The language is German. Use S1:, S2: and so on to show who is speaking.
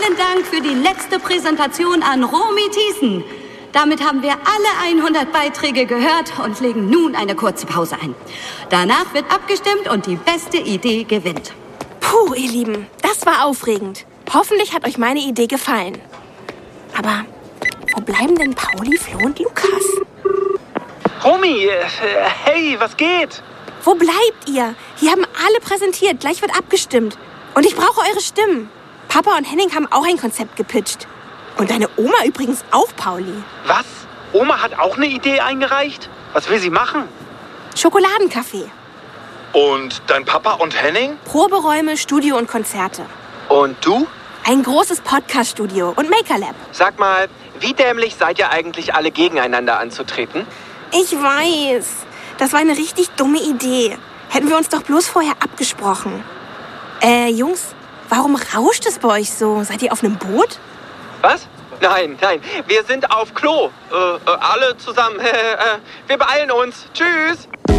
S1: Vielen Dank für die letzte Präsentation an Romy Thiessen. Damit haben wir alle 100 Beiträge gehört und legen nun eine kurze Pause ein. Danach wird abgestimmt und die beste Idee gewinnt.
S2: Puh, ihr Lieben, das war aufregend. Hoffentlich hat euch meine Idee gefallen. Aber wo bleiben denn Pauli, Flo und Lukas?
S3: Romy, hey, was geht?
S2: Wo bleibt ihr? Hier haben alle präsentiert, gleich wird abgestimmt. Und ich brauche eure Stimmen. Papa und Henning haben auch ein Konzept gepitcht. Und deine Oma übrigens auch, Pauli.
S3: Was? Oma hat auch eine Idee eingereicht? Was will sie machen?
S2: Schokoladencafé.
S4: Und dein Papa und Henning?
S2: Proberäume, Studio und Konzerte.
S3: Und du?
S2: Ein großes Podcast-Studio und Maker-Lab.
S5: Sag mal, wie dämlich seid ihr eigentlich alle gegeneinander anzutreten?
S2: Ich weiß. Das war eine richtig dumme Idee. Hätten wir uns doch bloß vorher abgesprochen. Jungs, warum rauscht es bei euch so? Seid ihr auf einem Boot?
S5: Was? Nein, wir sind auf Klo. Alle zusammen. Wir beeilen uns. Tschüss.